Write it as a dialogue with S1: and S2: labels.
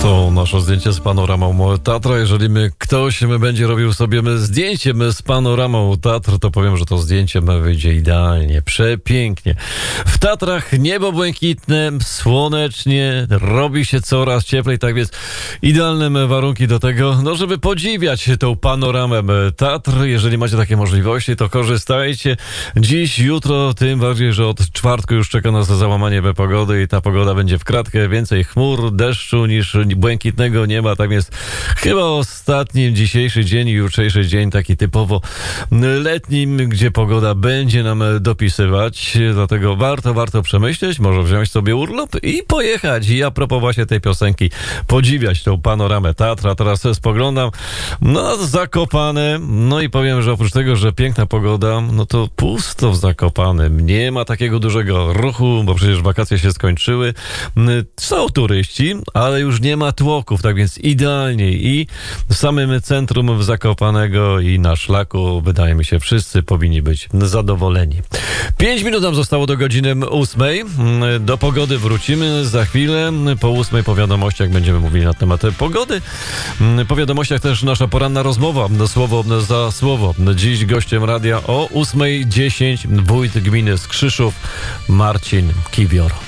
S1: To nasze zdjęcie z panoramą Tatra. Jeżeli ktoś będzie robił sobie zdjęcie z panoramą Tatr, to powiem, że to zdjęcie wyjdzie idealnie, przepięknie. W Tatrach niebo błękitne, słonecznie, robi się coraz cieplej, tak więc idealne warunki do tego, żeby podziwiać tą panoramę Tatr. Jeżeli macie takie możliwości, to korzystajcie. Dziś, jutro, tym bardziej, że od czwartku już czeka nas załamanie pogody i ta pogoda będzie w kratkę. Więcej chmur, deszczu niż błękitnego nieba. Tak więc chyba ostatni dzisiejszy dzień i jutrzejszy dzień taki typowo letnim, gdzie pogoda będzie nam dopisywać. Dlatego warto przemyśleć, może wziąć sobie urlop i pojechać. I a propos właśnie tej piosenki, podziwiać tą panoramę Tatra. Teraz spoglądam na Zakopane. No i powiem, że oprócz tego, że piękna pogoda, no to pusto w Zakopanem. Nie ma takiego dużego ruchu, bo przecież wakacje się skończyły. Są turyści, ale już nie ma tłoków, tak więc idealnie i w samym centrum Zakopanego i na szlaku, wydaje mi się, wszyscy powinni być zadowoleni. 5 minut nam zostało do godziny 8. Do pogody wrócimy za chwilę. Po 8 po wiadomościach będziemy mówili na temat pogody. Po wiadomościach też nasza poranna rozmowa, słowo za słowo. Dziś gościem radia o 8:10 wójt gminy Skrzyszów Marcin Kiwior.